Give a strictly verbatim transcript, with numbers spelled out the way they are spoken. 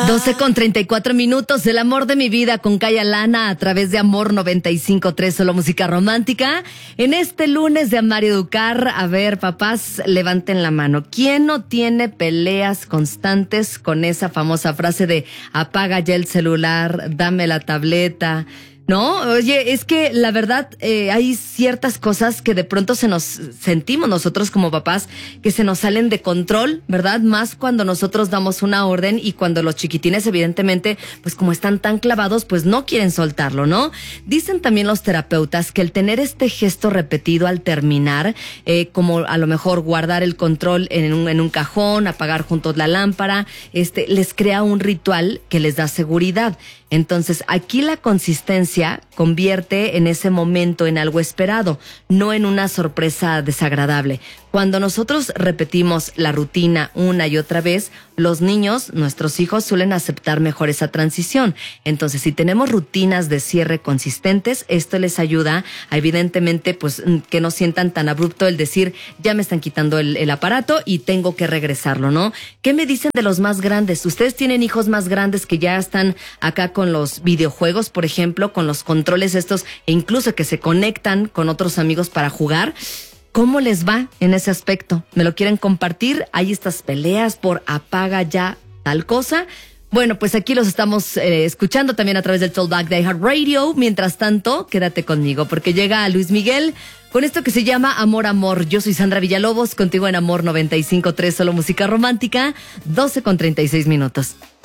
doce con treinta y cuatro minutos, el amor de mi vida con Kaya Lana a través de Amor noventa y cinco punto tres, solo música romántica. En este lunes de Amar y Educar, a ver, papás, levanten la mano. ¿Quién no tiene peleas constantes con esa famosa frase de apaga ya el celular, dame la tableta? No, oye, es que la verdad eh, hay ciertas cosas que de pronto se nos sentimos nosotros como papás que se nos salen de control, ¿verdad? Más cuando nosotros damos una orden y cuando los chiquitines evidentemente, pues como están tan clavados, pues no quieren soltarlo, ¿no? Dicen también los terapeutas que el tener este gesto repetido al terminar, eh, como a lo mejor guardar el control en un, en un cajón, apagar juntos la lámpara, este, les crea un ritual que les da seguridad. Entonces, aquí la consistencia convierte en ese momento en algo esperado, no en una sorpresa desagradable. Cuando nosotros repetimos la rutina una y otra vez, los niños, nuestros hijos, suelen aceptar mejor esa transición. Entonces, si tenemos rutinas de cierre consistentes, esto les ayuda a, evidentemente, pues, que no sientan tan abrupto el decir, ya me están quitando el, el aparato y tengo que regresarlo, ¿no? ¿Qué me dicen de los más grandes? ¿Ustedes tienen hijos más grandes que ya están acá con los videojuegos, por ejemplo, con los controles estos, e incluso que se conectan con otros amigos para jugar? ¿Cómo les va en ese aspecto? ¿Me lo quieren compartir? ¿Hay estas peleas por apaga ya tal cosa? Bueno, pues aquí los estamos eh, escuchando también a través del Talkback de iHeartRadio. Mientras tanto, quédate conmigo porque llega Luis Miguel con esto que se llama Amor, Amor. Yo soy Sandra Villalobos, contigo en Amor noventa y cinco punto tres, solo música romántica, doce con treinta y seis minutos.